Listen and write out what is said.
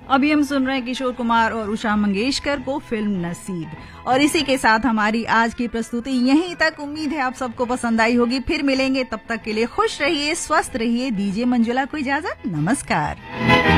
अभी हम सुन रहे हैं किशोर कुमार और उषा मंगेशकर को फिल्म नसीब। और इसी के साथ हमारी आज की प्रस्तुति यहीं तक। उम्मीद है आप सबको पसंद आई होगी। फिर मिलेंगे, तब तक के लिए खुश रहिए, स्वस्थ रहिए। दीजिए मंजुला को इजाजत। नमस्कार।